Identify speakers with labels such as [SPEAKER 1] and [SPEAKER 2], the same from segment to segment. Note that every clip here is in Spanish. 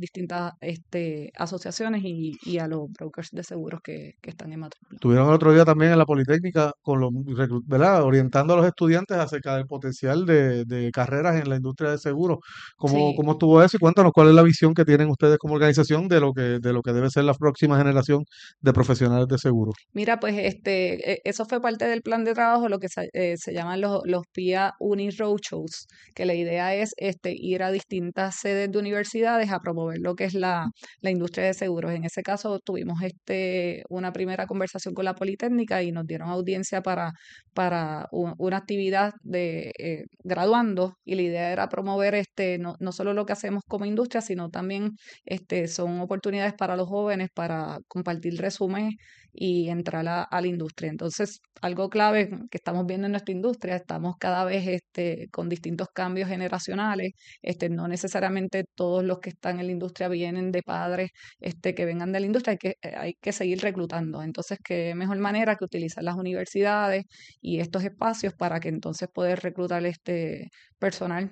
[SPEAKER 1] distintas asociaciones y a los brokers de seguros que están en matrícula.
[SPEAKER 2] Tuvieron el otro día también en la Politécnica con los, ¿verdad? Orientando a los estudiantes acerca del potencial de carreras en la industria de seguros.
[SPEAKER 1] Sí.
[SPEAKER 2] ¿Cómo estuvo eso? Y cuéntanos cuál es la visión que tienen ustedes como organización de lo que debe ser la próxima generación de profesionales de seguros.
[SPEAKER 1] Mira, pues eso fue parte del plan de trabajo, lo que se llaman los PIA Uni Roadshows, que la idea es ir a distintas sedes de universidades a promover lo que es la industria de seguros. En ese caso tuvimos una primera conversación con la Politécnica y nos dieron audiencia para una actividad de graduando, y la idea era promover no solo lo que hacemos como industria, sino también son oportunidades para los jóvenes para compartir resúmenes y entrar a la industria. Entonces, algo clave que estamos viendo en nuestra industria, estamos cada vez con distintos cambios generacionales. No necesariamente todos los que están en la industria vienen de padres que vengan de la industria, hay que seguir reclutando. Entonces, qué mejor manera que utilizar las universidades y estos espacios para que entonces poder reclutar personal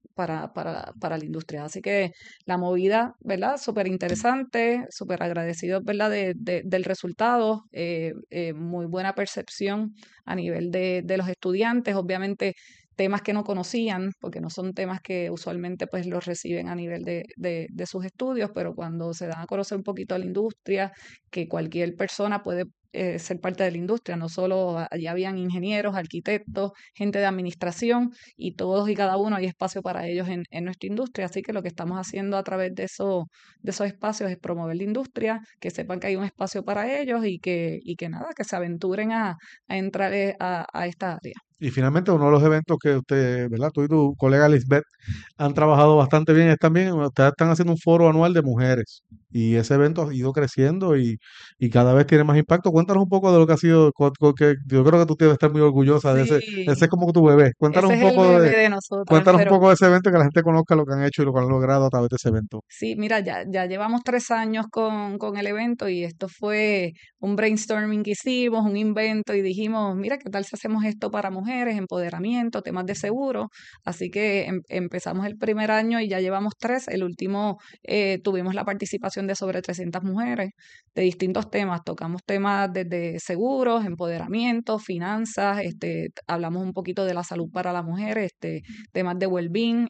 [SPEAKER 1] para la industria. Así que la movida, ¿verdad? Súper interesante, súper agradecidos, ¿verdad? Del resultado, muy buena percepción a nivel de los estudiantes, obviamente temas que no conocían, porque no son temas que usualmente pues los reciben a nivel de sus estudios, pero cuando se dan a conocer un poquito la industria, que cualquier persona puede ser parte de la industria, no solo allí habían ingenieros, arquitectos, gente de administración, y todos y cada uno hay espacio para ellos en nuestra industria. Así que lo que estamos haciendo a través de esos espacios es promover la industria, que sepan que hay un espacio para ellos y que nada, que se aventuren a entrar a esta área.
[SPEAKER 2] Y finalmente, uno de los eventos que usted, ¿verdad? Tú y tu colega Lisbeth han trabajado bastante bien es también, ustedes están haciendo un foro anual de mujeres. Y ese evento ha ido creciendo y cada vez tiene más impacto. Cuéntanos un poco de lo que ha sido, que yo creo que tú debes estar muy orgullosa de ese
[SPEAKER 1] Sí,
[SPEAKER 2] es como tu bebé.
[SPEAKER 1] ese es el bebé de nosotros,
[SPEAKER 2] Cuéntanos un
[SPEAKER 1] pero
[SPEAKER 2] poco de ese evento, que la gente conozca lo que han hecho y lo que han logrado a través de ese evento.
[SPEAKER 1] sí, mira, ya llevamos 3 años con el evento, y esto fue un brainstorming que hicimos, un invento, y dijimos, mira, ¿qué tal si hacemos esto para mujeres, empoderamiento, temas de seguro? Así que empezamos el primer año y ya llevamos 3. El último tuvimos la participación de sobre 300 mujeres de distintos temas. Tocamos temas desde seguros, empoderamiento, finanzas, hablamos un poquito de la salud para la mujer, temas de well-being,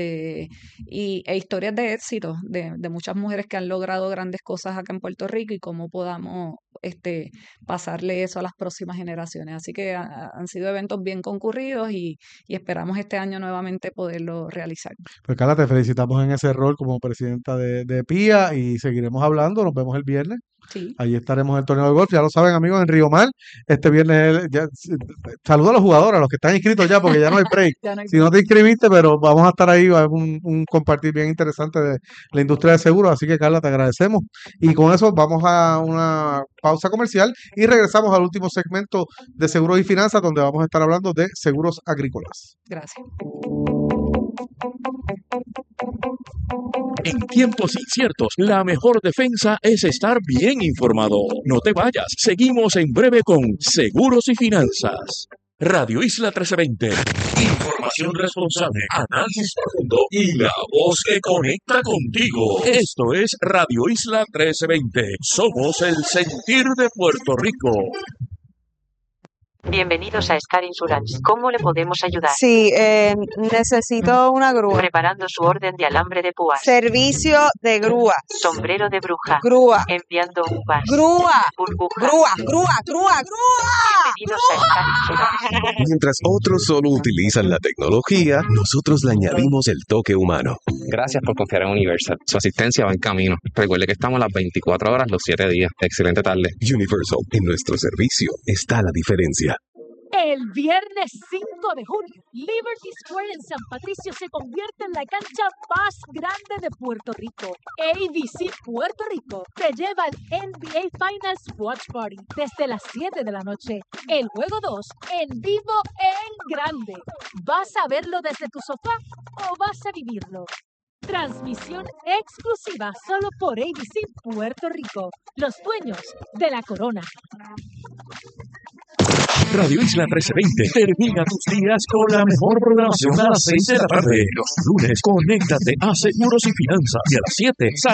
[SPEAKER 1] e historias de éxito de muchas mujeres que han logrado grandes cosas acá en Puerto Rico, y cómo podamos pasarle eso a las próximas generaciones. Así que han sido eventos bien concurridos y esperamos este año nuevamente poderlo realizar.
[SPEAKER 2] Pues Carla, te felicitamos en ese rol como presidenta de PIA y seguiremos hablando. Nos vemos el viernes.
[SPEAKER 1] Sí.
[SPEAKER 2] Allí estaremos en el torneo de golf. Ya lo saben, amigos, en Río Mar. Este viernes, saludo a los jugadores, a los que están inscritos ya, porque ya no hay break.
[SPEAKER 1] Ya no hay
[SPEAKER 2] Si no te inscribiste, pero vamos a estar ahí, va a haber un compartir bien interesante de la industria de seguros. Así que, Carla, te agradecemos. Y con eso vamos a una pausa comercial y regresamos al último segmento de seguros y finanzas, donde vamos a estar hablando de seguros agrícolas.
[SPEAKER 1] Gracias.
[SPEAKER 3] En tiempos inciertos, la mejor defensa es estar bien informado. No te vayas, seguimos en breve con Seguros y Finanzas. Radio Isla 1320. Información responsable, análisis profundo y la voz que conecta contigo. Esto es Radio Isla 1320. Somos el sentir de Puerto Rico.
[SPEAKER 4] Bienvenidos a Scar Insurance. ¿Cómo le podemos ayudar?
[SPEAKER 5] Sí, necesito una grúa.
[SPEAKER 4] Preparando su orden de alambre de púas.
[SPEAKER 5] Servicio de grúa.
[SPEAKER 4] Sombrero de bruja.
[SPEAKER 5] Grúa.
[SPEAKER 4] Enviando uvas.
[SPEAKER 5] Grúa.
[SPEAKER 4] Burbujas.
[SPEAKER 5] Grúa, grúa, grúa, grúa.
[SPEAKER 4] Bienvenidos a Scar Insurance.
[SPEAKER 6] Mientras otros solo utilizan la tecnología, nosotros le añadimos el toque humano.
[SPEAKER 7] Gracias por confiar en Universal. Su asistencia va en camino. Recuerde que estamos las 24 horas, los 7 días. Excelente tarde.
[SPEAKER 6] Universal, en nuestro servicio está la diferencia.
[SPEAKER 8] El viernes 5 de junio, Liberty Square en San Patricio se convierte en la cancha más grande de Puerto Rico. ABC Puerto Rico te lleva al NBA Finals Watch Party desde las 7 de la noche. El juego 2 en vivo en grande. ¿Vas a verlo desde tu sofá o vas a vivirlo? Transmisión exclusiva solo por ABC Puerto Rico, los dueños de la corona.
[SPEAKER 3] Radio Isla 1320 termina tus días con la mejor programación a las 6 de la tarde. Los lunes, conéctate a Seguros y Finanzas y a las 7 sal